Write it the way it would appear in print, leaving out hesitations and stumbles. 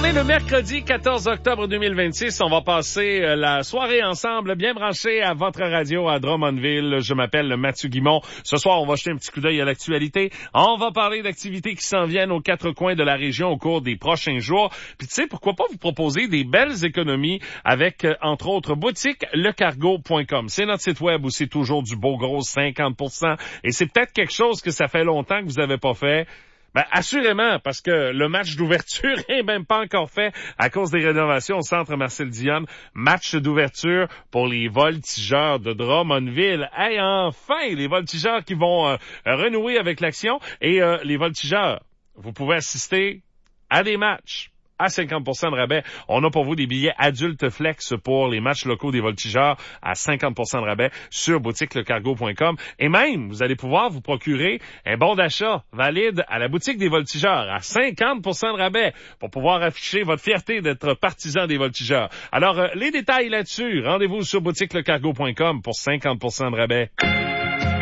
On est le mercredi 14 octobre 2026. On va passer la soirée ensemble, bien branchés à votre radio à Drummondville. Je m'appelle Mathieu Guimont. Ce soir, on va jeter un petit coup d'œil à l'actualité. On va parler d'activités qui s'en viennent aux quatre coins de la région au cours des prochains jours. Puis tu sais, pourquoi pas vous proposer des belles économies avec, entre autres, boutique lecargo.com. C'est notre site web où c'est toujours du beau gros 50%. Et c'est peut-être quelque chose que ça fait longtemps que vous n'avez pas fait. Ben, assurément, parce que le match d'ouverture est même pas encore fait à cause des rénovations au centre Marcel Dionne. Match d'ouverture pour les voltigeurs de Drummondville. Hey, enfin, les voltigeurs qui vont renouer avec l'action. Et les voltigeurs, vous pouvez assister à des matchs à 50% de rabais. On a pour vous des billets adultes flex pour les matchs locaux des voltigeurs à 50% de rabais sur boutiquelecargo.com. Et même, vous allez pouvoir vous procurer un bon d'achat valide à la boutique des voltigeurs à 50% de rabais pour pouvoir afficher votre fierté d'être partisan des voltigeurs. Alors, les détails là-dessus, rendez-vous sur boutiquelecargo.com pour 50% de rabais.